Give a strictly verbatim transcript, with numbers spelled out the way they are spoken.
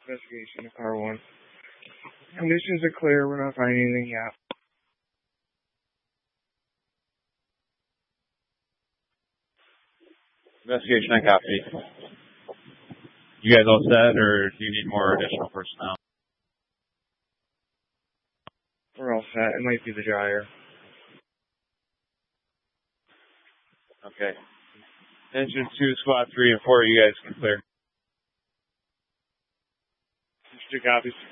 Investigation to car one. Conditions are clear. We're not finding anything yet. Investigation and copy. You guys all set, or do you need more additional personnel? We're all set. It might be the dryer. Okay. Engine two, squad three, and four, you guys can clear. Two copies.